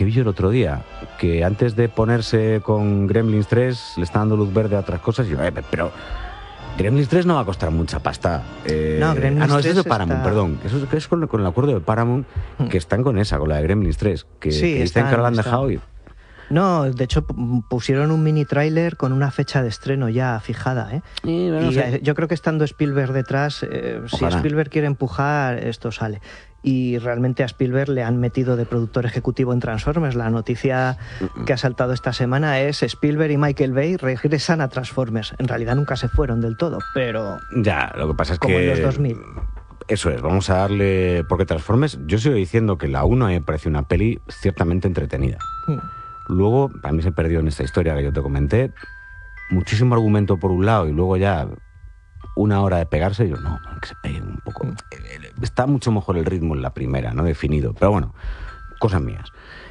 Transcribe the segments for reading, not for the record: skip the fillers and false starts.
que vi yo el otro día, que antes de ponerse con Gremlins 3 le está dando luz verde a otras cosas y yo, pero Gremlins 3 no va a costar mucha pasta. No, Gremlins 3 eso es de Paramount, perdón. Eso es con el acuerdo de Paramount, que están con esa, con la de Gremlins 3, que dicen que lo han dejado ir. No, de hecho pusieron un mini tráiler con una fecha de estreno ya fijada, ¿eh? Yo creo que estando Spielberg detrás, si Spielberg quiere empujar, esto sale. Y realmente a Spielberg le han metido de productor ejecutivo en Transformers. La noticia que ha saltado esta semana es Spielberg y Michael Bay regresan a Transformers. En realidad nunca se fueron del todo, pero... Ya, lo que pasa es como que... en los 2000. Eso es, vamos a darle... Porque Transformers, yo sigo diciendo que la 1 me parece una peli ciertamente entretenida. Luego, para mí se perdió en esta historia que yo te comenté, muchísimo argumento por un lado y luego ya una hora de pegarse, yo no, que se peguen un poco. Está mucho mejor el ritmo en la primera, no definido, pero bueno, cosas mías.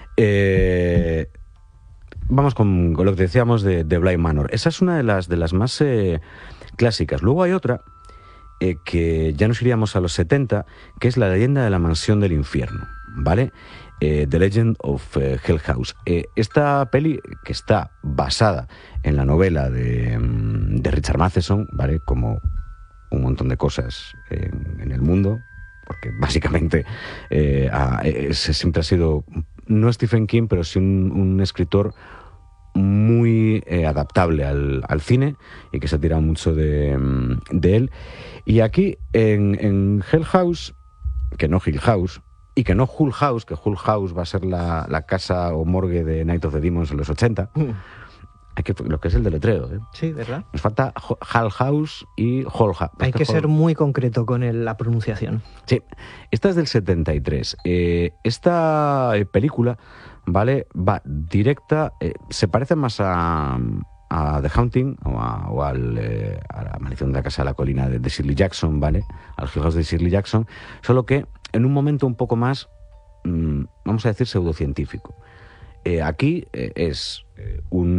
Vamos con lo que decíamos de Bly Manor. Esa es una de las más clásicas. Luego hay otra que ya nos iríamos a los 70, que es La leyenda de la mansión del infierno, ¿vale? The Legend of Hell House. Esta peli, que está basada en la novela de Richard Matheson, ¿vale? Como un montón de cosas en el mundo, porque básicamente siempre ha sido, no Stephen King, pero sí un escritor muy adaptable al cine y que se ha tirado mucho de él. Y aquí en Hell House, que no Hill House, y que no Hull House, que Hull House va a ser la casa o morgue de Night of the Demons en los 80. Lo que es el deletreo, ¿eh? Sí, ¿verdad? Nos falta Hull House y Hull House. Hay que ser muy concreto con la pronunciación. Sí, esta es del 73. Esta película, ¿vale? Va directa, se parece más a The Haunting o a la maldición de la casa de la colina de Shirley Jackson, ¿vale? Al Hill House de Shirley Jackson, solo que en un momento un poco más, vamos a decir, pseudocientífico. Aquí es un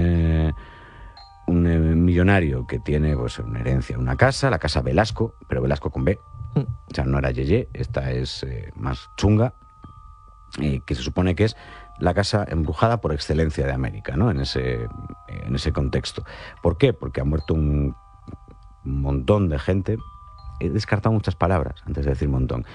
millonario que tiene pues una herencia, una casa, la casa Velasco, pero Velasco con B. O sea, no era Yeye, esta es más chunga, que se supone que es la casa embrujada por excelencia de América, ¿no? En ese contexto. ¿Por qué? Porque ha muerto un montón de gente. He descartado muchas palabras antes de decir montón.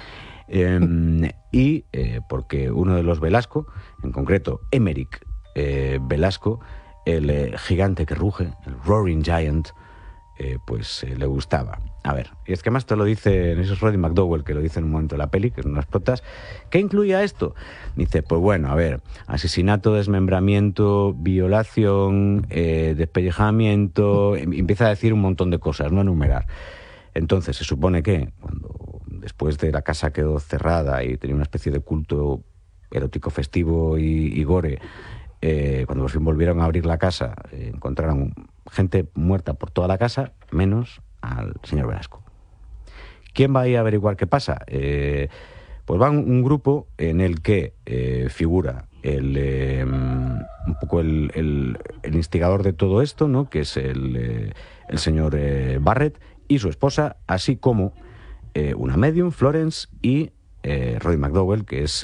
Y porque uno de los Velasco, en concreto Emerick Velasco, el gigante que ruge, el Roaring Giant, le gustaba. A ver, y es que más te lo dice, eso es Roddy McDowell, que lo dice en un momento de la peli, que son unas protas. ¿Qué incluía esto? Dice, pues bueno, a ver, asesinato, desmembramiento, violación, despellejamiento, empieza a decir un montón de cosas, no enumerar. Entonces se supone que cuando después de la casa quedó cerrada y tenía una especie de culto erótico festivo y gore, cuando por fin volvieron a abrir la casa, encontraron gente muerta por toda la casa, menos al señor Velasco. ¿Quién va a ir a averiguar qué pasa? Pues va un grupo en el que figura un poco el instigador de todo esto, ¿no? Que es el señor Barrett y su esposa, así como una medium, Florence, y Roddy McDowell, que es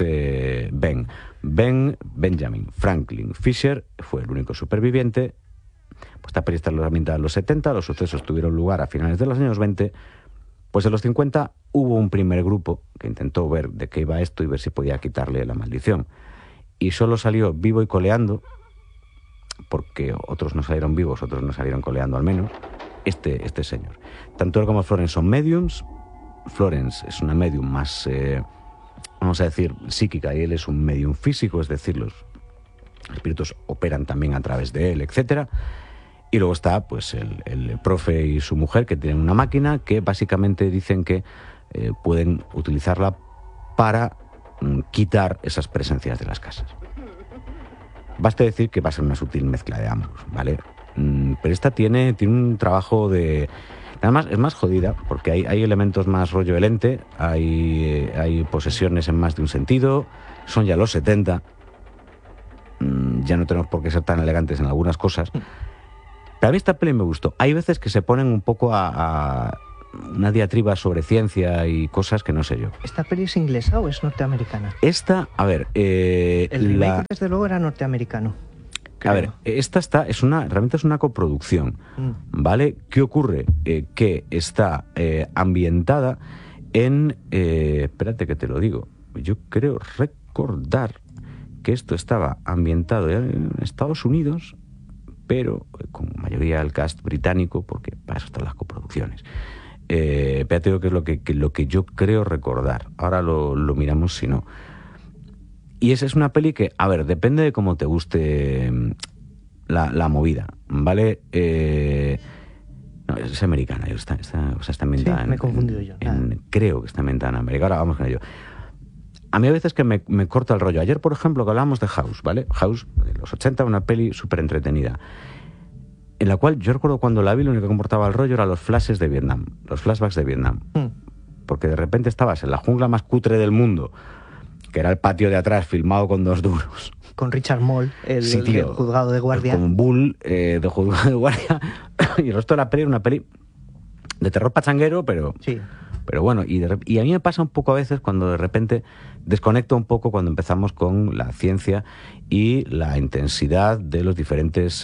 Benjamin Franklin Fisher, fue el único superviviente. Pues esta peli está en la mitad de los 70, los sucesos tuvieron lugar a finales de los años 20, pues en los 50 hubo un primer grupo que intentó ver de qué iba esto y ver si podía quitarle la maldición. Y solo salió vivo y coleando, porque otros no salieron vivos, otros no salieron coleando al menos, este señor. Tanto él como Florence son mediums. Florence es una medium más, vamos a decir, psíquica, y él es un medium físico, es decir, los espíritus operan también a través de él, etcétera. Y luego está pues el profe y su mujer, que tienen una máquina que básicamente dicen que pueden utilizarla para quitar esas presencias de las casas. Basta decir que va a ser una sutil mezcla de ambos, ¿vale? Pero esta tiene un trabajo de... Además, es más jodida, porque hay elementos más rollo el ente, hay posesiones en más de un sentido, son ya los 70, ya no tenemos por qué ser tan elegantes en algunas cosas. Pero a mí esta peli me gustó. Hay veces que se ponen un poco a una diatriba sobre ciencia y cosas que no sé yo. ¿Esta peli es inglesa o es norteamericana? Esta, a ver... el remake, desde luego, era norteamericano. Creo. A ver, esta realmente es una coproducción, ¿vale? ¿Qué ocurre? Que está ambientada en... espérate que te lo digo. Yo creo recordar que esto estaba ambientado en Estados Unidos, pero con mayoría del cast británico, porque para eso están las coproducciones. Espérate, que es lo que yo creo recordar. Ahora lo miramos si no. Y esa es una peli que, a ver, depende de cómo te guste la movida, ¿vale? No, es americana, está ambientada sí, me he confundido yo. Creo que está ambientada en América. Ahora vamos con ello. A mí a veces que me corta el rollo. Ayer, por ejemplo, que hablábamos de House, ¿vale? House, de los 80, una peli súper entretenida, en la cual yo recuerdo cuando la vi, lo único que comportaba el rollo eran los flashes de Vietnam, los flashbacks de Vietnam. Porque de repente estabas en la jungla más cutre del mundo, que era el patio de atrás filmado con 2 duros. Con Richard Moll, el juzgado de guardia. Con Bull, de juzgado de guardia. Y el resto de la peli era una peli de terror pachanguero, pero... Sí. Pero bueno, y a mí me pasa un poco a veces cuando de repente desconecto un poco cuando empezamos con la ciencia y la intensidad de los diferentes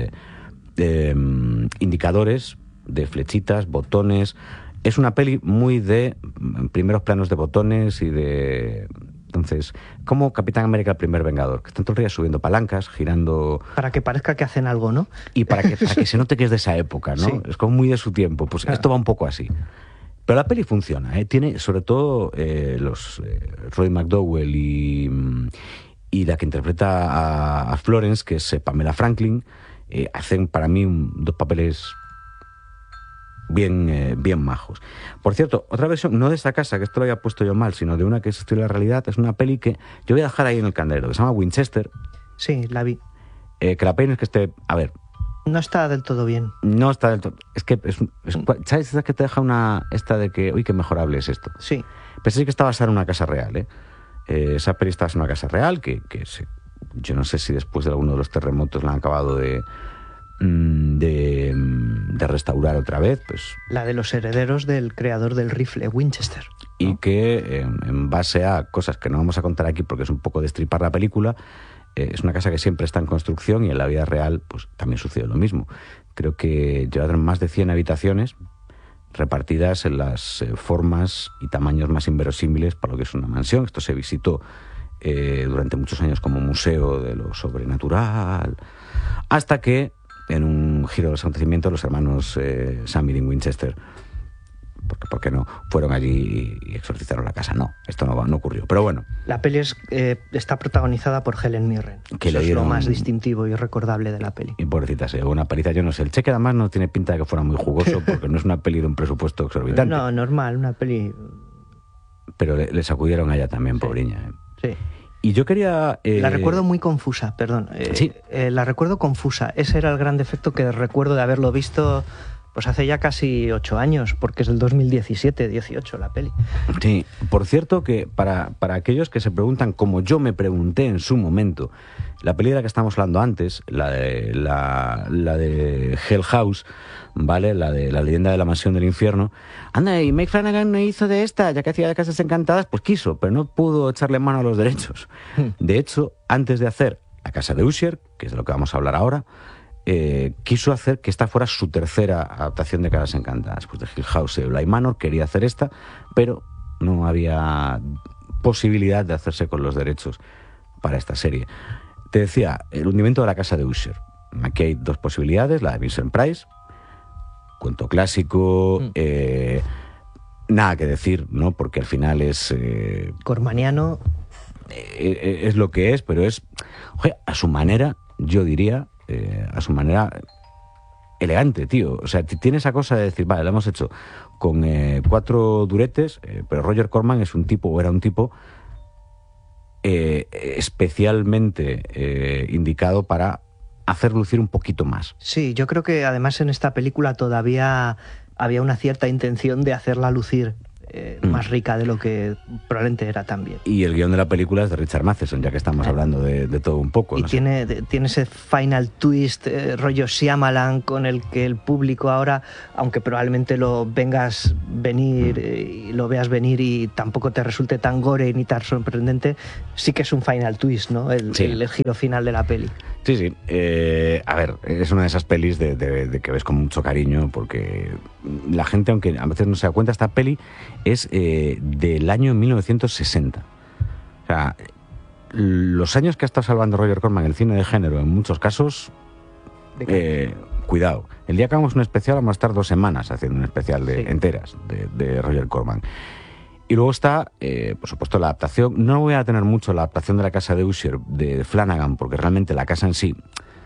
indicadores de flechitas, botones. Es una peli muy de primeros planos de botones y de... Entonces, como Capitán América el primer Vengador, que están todo el día subiendo palancas, girando... Para que parezca que hacen algo, ¿no? Y para que se note que es de esa época, ¿no? Sí. Es como muy de su tiempo. Pues claro. Esto va un poco así. Pero la peli funciona, ¿eh? Tiene sobre todo Roy McDowell y la que interpreta a Florence, que es Pamela Franklin, hacen para mí 2 papeles bien majos. Por cierto, otra versión, no de esta casa, que esto lo había puesto yo mal, sino de una que es estilo de la realidad, es una peli que yo voy a dejar ahí en el candelero, que se llama Winchester. Sí, la vi. Que la pena es que esté... A ver... No está del todo bien. No está del todo... Es que... ¿Sabes esa que te deja esta de que... Uy, qué mejorable es esto? Sí. Pensé que estaba basada en una casa real, ¿eh? Esa peli está en una casa real que yo no sé si después de alguno de los terremotos la han acabado de restaurar otra vez, pues... La de los herederos del creador del rifle, Winchester, ¿no? Y que en base a cosas que no vamos a contar aquí porque es un poco destripar la película, es una casa que siempre está en construcción y en la vida real pues también sucede lo mismo. Creo que llevan más de 100 habitaciones repartidas en las formas y tamaños más inverosímiles para lo que es una mansión. Esto se visitó durante muchos años como museo de lo sobrenatural, hasta que en un giro de los acontecimientos los hermanos Sam y Dean Winchester, ¿por qué no?, fueron allí y exorcizaron la casa. No, esto no ocurrió, pero bueno. La peli está protagonizada por Helen Mirren, que eso es lo más distintivo y recordable de la peli. Y pobrecita, se llevó una paliza, yo no sé, el cheque además no tiene pinta de que fuera muy jugoso, porque no es una peli de un presupuesto exorbitante. No, normal, una peli... Pero le sacudieron a ella también, sí. Pobriña. Sí. Y yo quería... La recuerdo muy confusa, perdón. Sí. La recuerdo confusa. Ese era el gran defecto que recuerdo de haberlo visto pues hace ya casi 8 años, porque es del 2017-18 la peli. Sí, por cierto que para aquellos que se preguntan, como yo me pregunté en su momento, la peli de la que estamos hablando antes, la de Hell House, ¿vale? La de la leyenda de la mansión del infierno. Anda, y Mike Flanagan no hizo de esta, ya que hacía de Casas Encantadas, pues quiso, pero no pudo echarle mano a los derechos. De hecho, antes de hacer La casa de Usher, que es de lo que vamos a hablar ahora, quiso hacer que esta fuera su tercera adaptación de Casas Encantadas. Pues de Hill House y Bly Manor quería hacer esta, pero no había posibilidad de hacerse con los derechos para esta serie. Te decía, el hundimiento de la casa de Usher. Aquí hay 2 posibilidades, la de Vincent Price, cuento clásico, nada que decir, ¿no? Porque al final es... Cormaniano. Es lo que es, pero es, oye, a su manera, yo diría, a su manera elegante, tío. O sea, tiene esa cosa de decir, vale, lo hemos hecho con 4 duretes, pero Roger Corman es un tipo, o era un tipo, especialmente indicado para hacer lucir un poquito más. Sí, yo creo que además en esta película todavía había una cierta intención de hacerla lucir más rica de lo que probablemente era también. Y el guión de la película es de Richard Matheson, ya que estamos hablando de todo un poco. Y tiene ese final twist, rollo Shyamalan, con el que el público ahora, aunque probablemente lo vengas venir y lo veas venir y tampoco te resulte tan gore ni tan sorprendente, sí que es un final twist, ¿no? El giro final de la peli. Sí, sí. A ver, es una de esas pelis de que ves con mucho cariño, porque la gente, aunque a veces no se da cuenta, esta peli es del año 1960. O sea, los años que ha estado salvando Roger Corman el cine de género, en muchos casos, cuidado. El día que hagamos un especial, vamos a estar 2 semanas haciendo un especial enteras de Roger Corman. Y luego está, por supuesto, la adaptación. No voy a tener mucho la adaptación de La casa de Usher, de Flanagan, porque realmente la casa en sí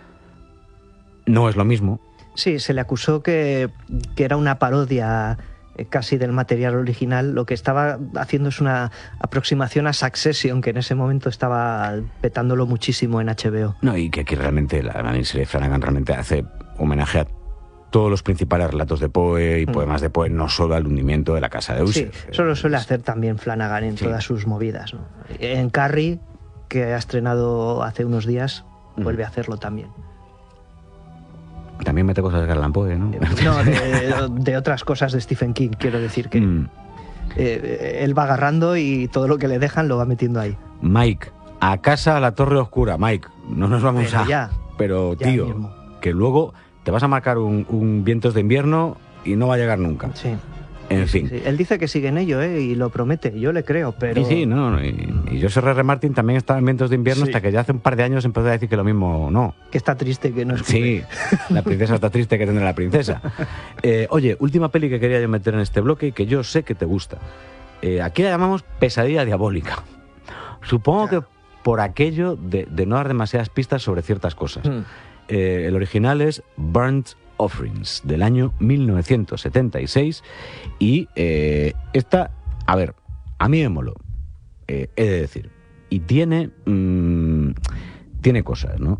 no es lo mismo. Sí, se le acusó que era una parodia casi del material original. Lo que estaba haciendo es una aproximación a Succession, que en ese momento estaba petándolo muchísimo en HBO. No, y que aquí realmente la miniserie de Flanagan realmente hace homenaje a todos los principales relatos de Poe y poemas de Poe, no solo al hundimiento de la casa de Usher. Sí, eso lo suele hacer también Flanagan en todas sus movidas, ¿no? En Carrie, que ha estrenado hace unos días, vuelve a hacerlo también. También mete cosas de Edgar Allan Poe, ¿no? No, de otras cosas de Stephen King, quiero decir que él va agarrando y todo lo que le dejan lo va metiendo ahí. Mike, a casa a la Torre Oscura. Mike, no nos vamos Pero, tío, mismo. Que luego te vas a marcar un Vientos de invierno y no va a llegar nunca. Sí. En fin. Sí. Él dice que sigue en ello, y lo promete. Yo le creo, pero... Sí, no. Y Joseph R. Martin también estaba en Vientos de invierno hasta que ya hace un par de años empezó a decir que lo mismo no. Que está triste que no es. Sí, la princesa está triste que tendrá la princesa. Oye, última peli que quería yo meter en este bloque y que yo sé que te gusta. Aquí la llamamos Pesadilla Diabólica. Supongo que por aquello de no dar demasiadas pistas sobre ciertas cosas. El original es Burnt Offerings, del año 1976, y esta, a ver, a mí me moló, he de decir, y tiene cosas, ¿no?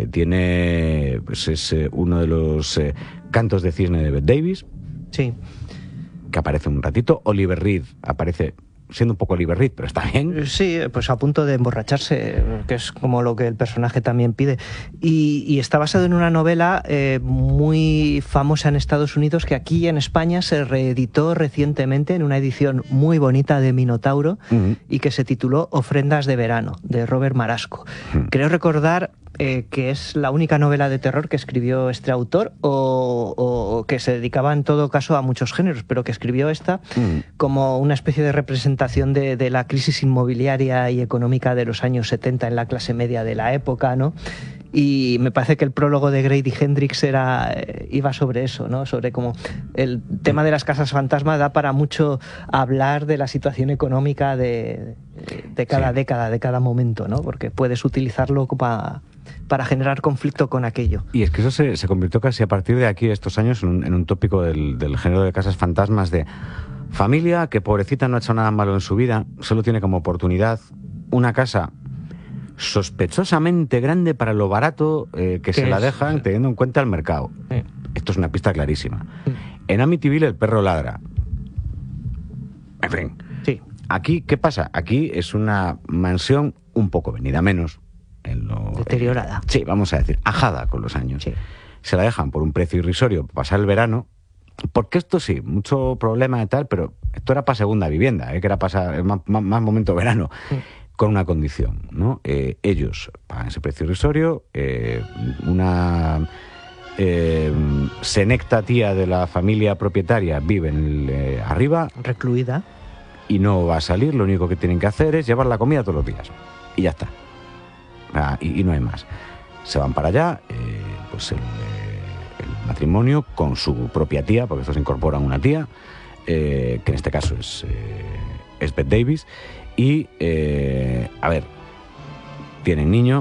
Pues es uno de los cantos de cisne de Bette Davis, sí, que aparece un ratito. Oliver Reed aparece siendo un poco Oliver Reed, pero está bien. Sí, pues a punto de emborracharse, que es como lo que el personaje también pide. Y está basado en una novela muy famosa en Estados Unidos, que aquí en España se reeditó recientemente en una edición muy bonita de Minotauro, y que se tituló Ofrendas de verano, de Robert Marasco. Creo recordar que es la única novela de terror que escribió este autor, o que se dedicaba en todo caso a muchos géneros, pero que escribió esta como una especie de representación de la crisis inmobiliaria y económica de los años 70 en la clase media de la época, ¿no? Y me parece que el prólogo de Grady Hendrix iba sobre eso, ¿no? Sobre cómo el tema de las casas fantasma da para mucho hablar de la situación económica de cada década, de cada momento, ¿no? Porque puedes utilizarlo para generar conflicto con aquello. Y es que eso se convirtió casi a partir de aquí, estos años, en un tópico del género de casas fantasmas, de familia que pobrecita no ha hecho nada malo en su vida, solo tiene como oportunidad una casa sospechosamente grande para lo barato que se la dejan, teniendo en cuenta el mercado. Esto es una pista clarísima. En Amityville el perro ladra. En fin. Sí. Aquí, ¿qué pasa? Aquí es una mansión un poco venida menos. Deteriorada. Sí, vamos a decir, ajada con los años. Sí. Se la dejan por un precio irrisorio para pasar el verano, porque esto sí, mucho problema y tal, pero esto era para segunda vivienda, que era pasar más momento verano. Con una condición, ¿no? Ellos pagan ese precio irrisorio, una senecta tía de la familia propietaria vive arriba, recluida, y no va a salir. Lo único que tienen que hacer es llevar la comida todos los días y ya está. Y no hay más. Se van para allá, pues el matrimonio con su propia tía, porque estos incorporan una tía, que en este caso es Bette Davis. Y, a ver, tienen niño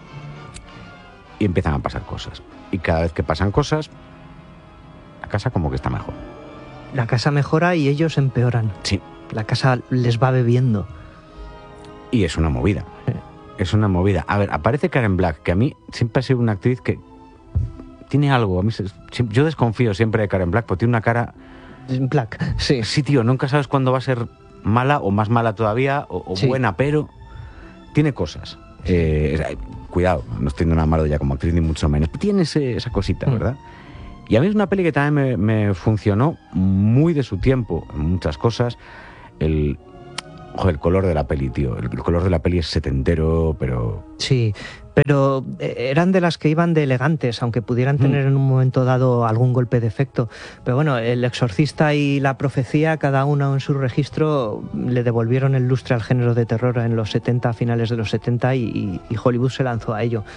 y empiezan a pasar cosas. Y cada vez que pasan cosas, la casa como que está mejor. La casa mejora y ellos empeoran. Sí. La casa les va bebiendo. Y es una movida. Es una movida. A ver, aparece Karen Black, que a mí siempre ha sido una actriz que tiene algo. Yo desconfío siempre de Karen Black, porque tiene una cara Black, sí. Sí, tío, nunca sabes cuándo va a ser mala o más mala todavía o sí. Buena, pero tiene cosas. Cuidado, no estoy nada malo ya como actriz ni mucho menos. Tiene esa cosita, ¿verdad? Y a mí es una peli que también me funcionó muy de su tiempo en muchas cosas. El color de la peli, tío. El color de la peli es setentero, pero... Sí, pero eran de las que iban de elegantes, aunque pudieran tener en un momento dado algún golpe de efecto. Pero bueno, El Exorcista y La Profecía, cada uno en su registro, le devolvieron el lustre al género de terror en los 70, a finales de los 70, y Hollywood se lanzó a ello.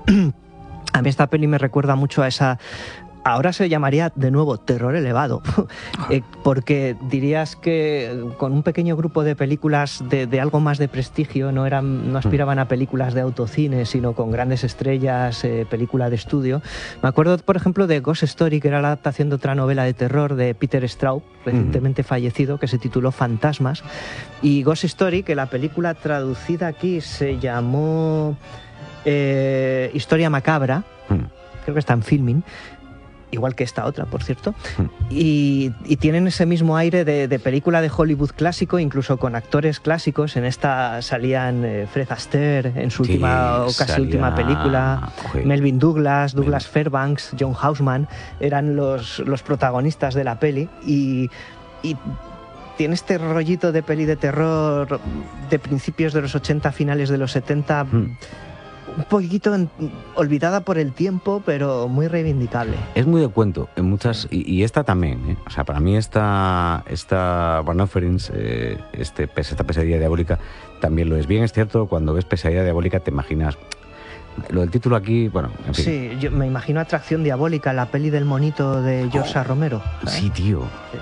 A mí esta peli me recuerda mucho a esa... Ahora se llamaría de nuevo terror elevado, porque dirías que con un pequeño grupo de películas de algo más de prestigio, no aspiraban a películas de autocine, sino con grandes estrellas, película de estudio. Me acuerdo, por ejemplo, de Ghost Story, que era la adaptación de otra novela de terror de Peter Straub, recientemente fallecido, que se tituló Fantasmas. Y Ghost Story, que la película traducida aquí se llamó Historia Macabra, creo que está en Filmin, igual que esta otra, por cierto, y tienen ese mismo aire de película de Hollywood clásico, incluso con actores clásicos. En esta salían Fred Astaire en su casi última película, Melvin Douglas Fairbanks, John Houseman, eran los protagonistas de la peli, y tiene este rollito de peli de terror de principios de los 80, finales de los 70, un poquito olvidada por el tiempo, pero muy reivindicable. Es muy de cuento en muchas, y esta también, ¿eh? O sea, para mí esta Van Offerings, esta pesadilla diabólica, también lo es. Bien, es cierto, cuando ves Pesadilla Diabólica te imaginas... Lo del título aquí, bueno, en fin. Sí, yo me imagino Atracción Diabólica, la peli del monito de George Romero, ¿sabes? Sí, tío. Sí.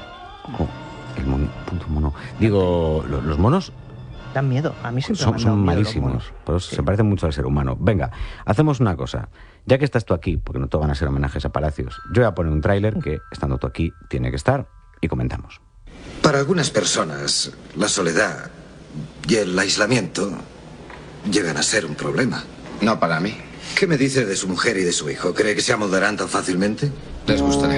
El puto mono. Digo, los monos... Dan miedo, a mí siempre son malísimos, pues sí. Se parecen mucho al ser humano. Venga, hacemos una cosa. Ya que estás tú aquí, porque no te van a ser homenajes a Palacios, yo voy a poner un tráiler que, estando tú aquí, tiene que estar, y comentamos. Para algunas personas, la soledad y el aislamiento llegan a ser un problema. No para mí. ¿Qué me dice de su mujer y de su hijo? ¿Cree que se amoldarán tan fácilmente? Les gustaré.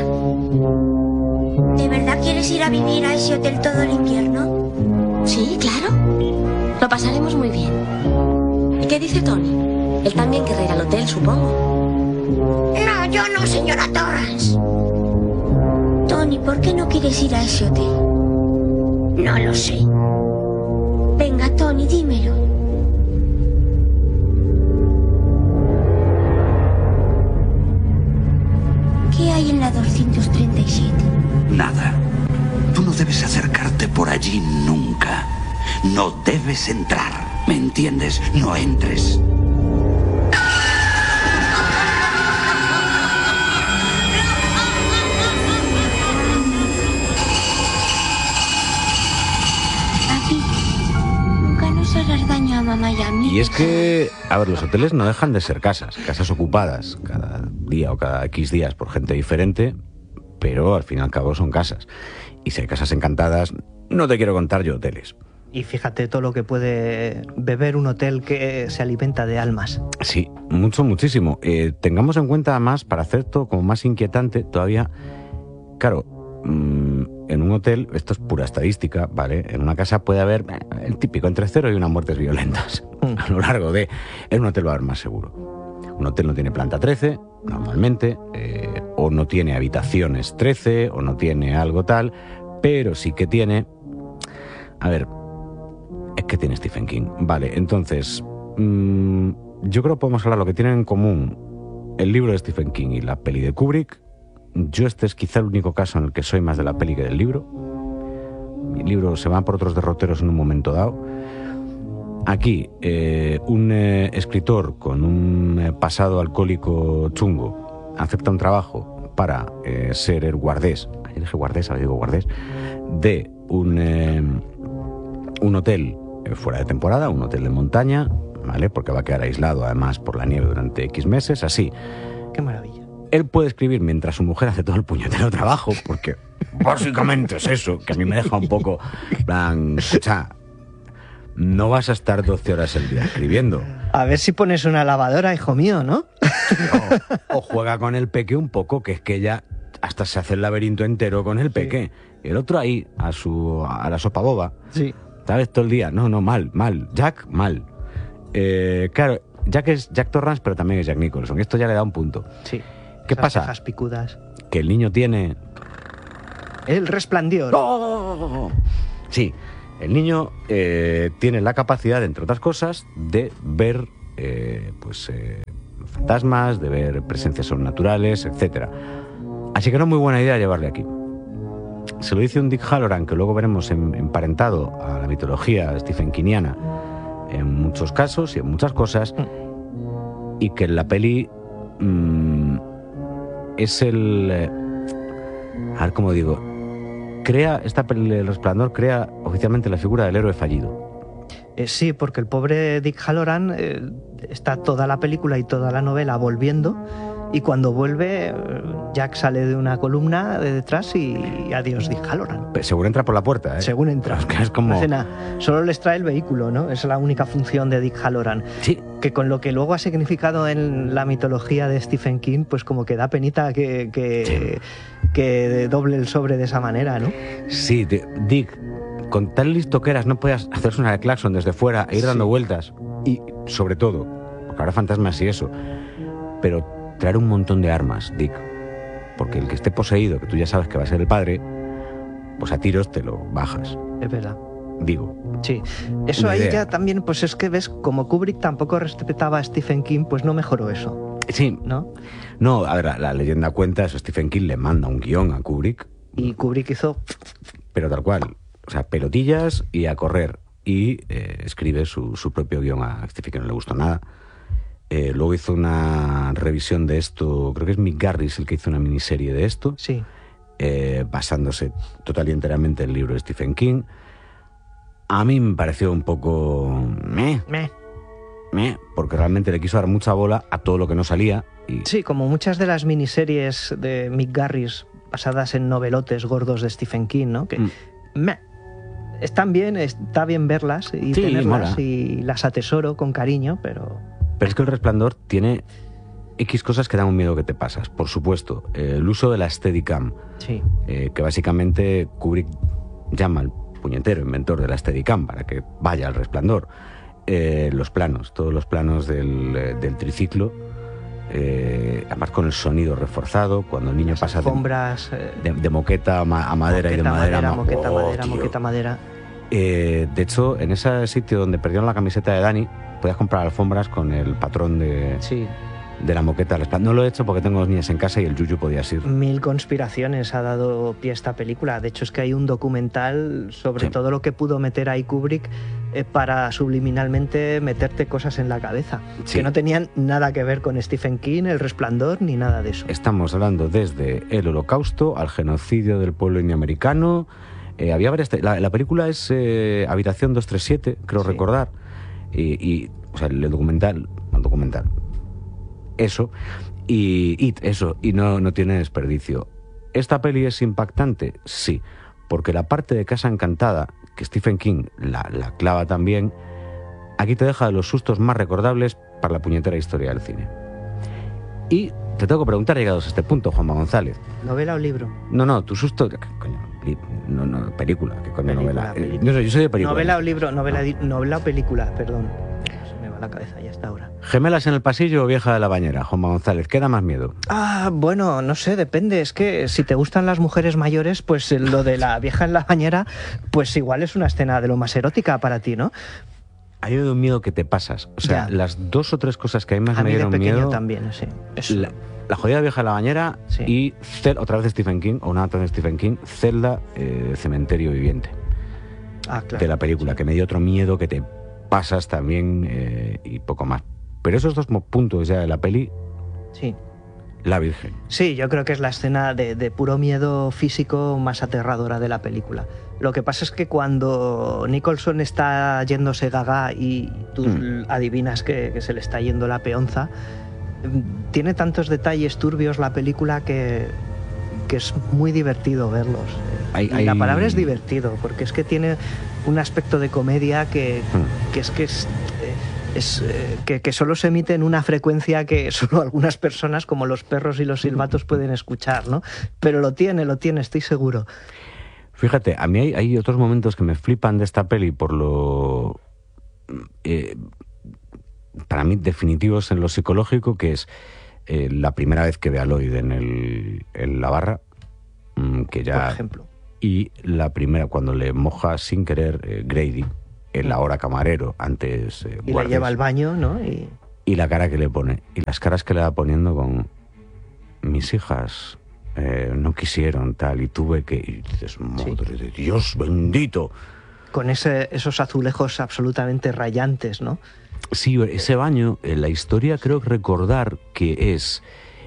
¿De verdad quieres ir a vivir a ese hotel todo el invierno? Sí, claro. Lo pasaremos muy bien. ¿Y qué dice Tony? Él también querrá ir al hotel, supongo. No, yo no, señora Torrance. Tony, ¿por qué no quieres ir a ese hotel? No lo sé. Venga, Tony, dímelo. ¿Qué hay en la 237? Nada. Tú no debes acercarte por allí nunca. No debes entrar. ¿Me entiendes? No entres. Papi, nunca nos harás daño a mamá y a mí. Y es que, a ver, los hoteles no dejan de ser casas ocupadas cada día o cada X días por gente diferente, pero al fin y al cabo son casas. Y si hay casas encantadas, no te quiero contar yo hoteles. Y fíjate todo lo que puede beber un hotel que se alimenta de almas. Sí, muchísimo. Tengamos en cuenta más, para hacer todo como más inquietante todavía, claro, en un hotel, esto es pura estadística, ¿vale? En una casa puede haber el típico, entre 0 y 1 muertes violentas a lo largo de... En un hotel va a haber más seguro. Un hotel no tiene planta 13, normalmente, o no tiene habitaciones 13, o no tiene algo tal, pero sí que tiene... A ver, es que tiene Stephen King. Vale, entonces, yo creo que podemos hablar lo que tienen en común el libro de Stephen King y la peli de Kubrick. Yo este es quizá el único caso en el que soy más de la peli que del libro. Mi libro se va por otros derroteros en un momento dado. Aquí, un escritor con un pasado alcohólico chungo acepta un trabajo para ser el guardés, ayer dije guardés, ahora digo guardés, de un hotel fuera de temporada, un hotel de montaña, ¿vale? Porque va a quedar aislado además por la nieve durante X meses, así. ¡Qué maravilla! Él puede escribir mientras su mujer hace todo el puñetero trabajo, porque básicamente es eso, que a mí me deja un poco, plan, o sea, no vas a estar 12 horas el día escribiendo. A ver si pones una lavadora, hijo mío, ¿no? O juega con el peque un poco, que es que ella hasta se hace el laberinto entero con el peque. Y el otro ahí, a la sopa boba. Sí. ¿Sabes? Todo el día. No, mal. Jack, mal. Claro, Jack es Jack Torrance, pero también es Jack Nicholson. Esto ya le da un punto. Sí. ¿Qué pasa? Cejas picudas. Que el niño tiene... El resplandor. ¡Oh! Sí, el niño tiene la capacidad, entre otras cosas, de ver fantasmas, de ver presencias sobrenaturales, etc. Así que no es muy buena idea llevarle aquí. Se lo dice un Dick Halloran, que luego veremos emparentado a la mitología Stephen Kingiana en muchos casos y en muchas cosas, y que en la peli es el... a ver cómo digo... esta peli El Resplandor crea oficialmente la figura del héroe fallido. Sí, porque el pobre Dick Halloran está toda la película y toda la novela volviendo, y cuando vuelve Jack sale de una columna de detrás y adiós Dick Halloran. Pero según entra por la puerta, ¿eh? Según entra. Es como... No hace nada. Solo les trae el vehículo, ¿no? Es la única función de Dick Halloran. Sí. Que con lo que luego ha significado en la mitología de Stephen King, pues como que da penita que doble el sobre de esa manera, ¿no? Sí, Dick, con tan listo que eras, no podías hacer una de claxon desde fuera e ir dando vueltas. Y, sobre todo, porque habrá fantasmas y eso, pero traer un montón de armas, Dick. Porque el que esté poseído, que tú ya sabes que va a ser el padre, pues a tiros te lo bajas. Es verdad. Digo. Sí. Eso ahí ya también, pues es que ves, como Kubrick tampoco respetaba a Stephen King, pues no mejoró eso. Sí. ¿No? No, a ver, la leyenda cuenta eso. Stephen King le manda un guión a Kubrick. Y Kubrick hizo... Pero tal cual. O sea, pelotillas y a correr. Y escribe su propio guión. A Stephen King no le gustó nada. Luego hizo una revisión de esto. Creo que es Mick Garris el que hizo una miniserie de esto. Sí. Basándose total y enteramente en el libro de Stephen King. A mí me pareció un poco... porque realmente le quiso dar mucha bola a todo lo que no salía. Y... Sí, como muchas de las miniseries de Mick Garris basadas en novelotes gordos de Stephen King, ¿no? Que están bien, está bien verlas y tenerlas, mola. Y las atesoro con cariño, pero... Pero es que El Resplandor tiene X cosas que dan un miedo que te pasas. Por supuesto, el uso de la Steadicam, que básicamente Kubrick llama al puñetero inventor de la Steadicam para que vaya al Resplandor. Los planos, todos los planos del triciclo, además con el sonido reforzado, cuando el niño pasa de moqueta a madera, y de madera a moqueta madera. De hecho, en ese sitio donde perdieron la camiseta de Dani, podías comprar alfombras con el patrón de la moqueta. No lo he hecho porque tengo los niños en casa y el yuyu podía ir. 1000 conspiraciones ha dado pie a esta película. De hecho, es que hay un documental sobre todo lo que pudo meter ahí Kubrick para subliminalmente meterte cosas en la cabeza, que no tenían nada que ver con Stephen King, El Resplandor, ni nada de eso. Estamos hablando desde el Holocausto al genocidio del pueblo indioamericano. Había varias... La película es Habitación 237, creo recordar. O sea, el documental... Eso. Y no tiene desperdicio. ¿Esta peli es impactante? Sí. Porque la parte de Casa Encantada, que Stephen King la clava también, aquí te deja de los sustos más recordables para la puñetera historia del cine. Y te tengo que preguntar, llegados a este punto, Juanma González. ¿Novela o libro? No, tu susto... Coño, no, película. ¿Qué coño novela? No, yo soy de película. ¿Novela o libro? Novela o película, perdón. Se me va la cabeza ya hasta ahora. ¿Gemelas en el pasillo o Vieja de la bañera, Juanma González? ¿Qué da más miedo? Bueno, no sé, depende. Es que si te gustan las mujeres mayores, pues lo de la vieja en la bañera, pues igual es una escena de lo más erótica para ti, ¿no? Hay un miedo que te pasas. O sea, las 2 o 3 cosas que a mí más me dieron miedo... A mí de pequeño también, sí. Eso. La jodida vieja de la bañera y otra vez de Stephen King, o una otra vez de Stephen King, Zelda, Cementerio Viviente. Claro. De la película, que me dio otro miedo que te pasas también y poco más. Pero esos 2 puntos ya de la peli... Sí. La Virgen. Sí, yo creo que es la escena de puro miedo físico más aterradora de la película. Lo que pasa es que cuando Nicholson está yéndose gaga y tú adivinas que se le está yendo la peonza, tiene tantos detalles turbios la película que es muy divertido verlos. La palabra es divertido, porque es que tiene un aspecto de comedia que es que solo se emite en una frecuencia que solo algunas personas, como los perros y los silbatos, pueden escuchar, ¿no? Pero lo tiene, estoy seguro. Fíjate, a mí hay otros momentos que me flipan de esta peli por lo... para mí definitivos en lo psicológico, que es la primera vez que ve a Lloyd en la barra, que ya... Por ejemplo. Y la primera, cuando le moja sin querer Grady, el ahora camarero, antes y le lleva al baño, ¿no? Y la cara que le pone, y las caras que le va poniendo con... Mis hijas... no quisieron tal, y tuve que... Y dices, madre de Dios bendito. Con esos azulejos absolutamente rayantes, ¿no? Sí, ese baño, la historia creo recordar que es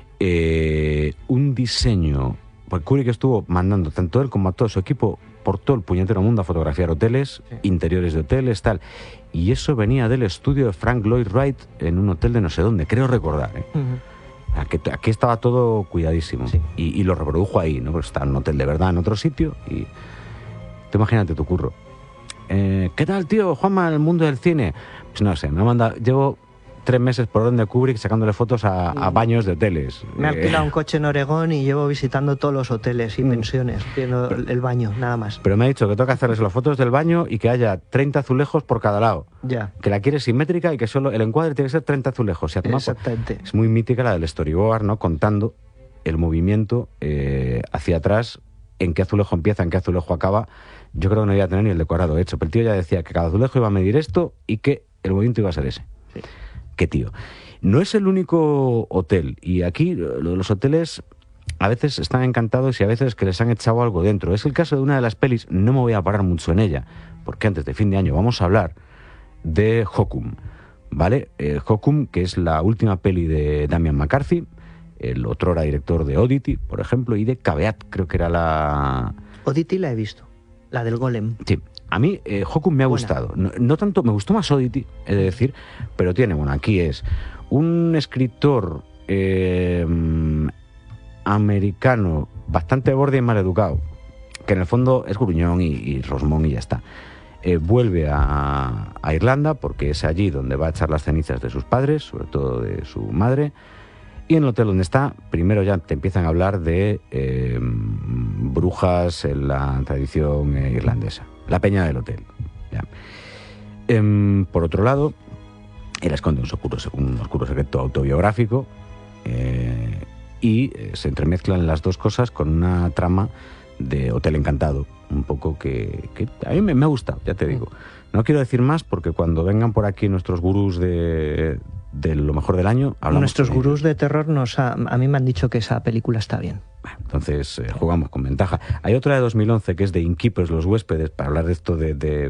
un diseño... Porque Kubrick estuvo mandando tanto él como a todo su equipo por todo el puñetero mundo a fotografiar hoteles, interiores de hoteles, tal. Y eso venía del estudio de Frank Lloyd Wright en un hotel de no sé dónde, creo recordar, ¿eh? Aquí estaba todo cuidadísimo, sí. Y lo reprodujo ahí, ¿no? Pues está en un hotel de verdad en otro sitio y... Tú imagínate tu curro. ¿Qué tal, tío? Juanma, el mundo del cine. Pues no sé, me ha mandado... Llevo 3 meses por orden de Kubrick sacándole fotos a baños de hoteles. Me he alquilado un coche en Oregón y llevo visitando todos los hoteles y pensiones, viendo el baño, nada más. Pero me ha dicho que tengo que hacerles las fotos del baño y que haya 30 azulejos por cada lado. Ya. Que la quiere simétrica y que solo el encuadre tiene que ser 30 azulejos. Exactamente. Es muy mítica la del storyboard, ¿no? Contando el movimiento hacia atrás, en qué azulejo empieza, en qué azulejo acaba. Yo creo que no iba a tener ni el decorado hecho, pero el tío ya decía que cada azulejo iba a medir esto y que el movimiento iba a ser ese. Sí. Qué tío. No es el único hotel, y aquí los hoteles a veces están encantados y a veces que les han echado algo dentro. Es el caso de una de las pelis, no me voy a parar mucho en ella, porque antes de fin de año vamos a hablar de Hocum, ¿vale? Hocum, que es la última peli de Damian McCarthy, el otrora director de Oddity, por ejemplo, y de Caveat, creo que era la... Oddity la he visto, la del golem. Sí. A mí Hocum me ha gustado. No tanto, me gustó más Oddity, he de decir, pero tiene, bueno, aquí es un escritor americano bastante borde y mal educado, que en el fondo es gruñón y rosmón y ya está. Vuelve a Irlanda porque es allí donde va a echar las cenizas de sus padres, sobre todo de su madre, y en el hotel donde está, primero ya te empiezan a hablar de brujas en la tradición irlandesa. La peña del hotel. Ya. Por otro lado, él esconde un oscuro secreto autobiográfico y se entremezclan las dos cosas con una trama de Hotel Encantado, un poco que a mí me ha gustado, ya te digo. No quiero decir más porque cuando vengan por aquí nuestros gurús de lo mejor del año... Nuestros gurús de terror a mí me han dicho que esa película está bien. Bueno, entonces jugamos con ventaja. Hay otra de 2011 que es de Innkeepers, los huéspedes, para hablar de esto de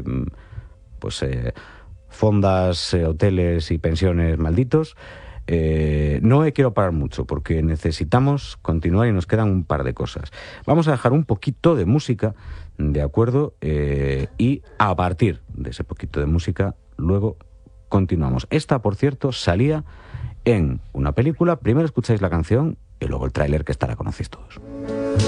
fondas, hoteles y pensiones malditos. No me quiero parar mucho porque necesitamos continuar y nos quedan un par de cosas. Vamos a dejar un poquito de música, ¿de acuerdo? Y a partir de ese poquito de música, luego continuamos. Esta, por cierto, salía en una película. Primero escucháis la canción y luego el tráiler, que esta la conocéis todos.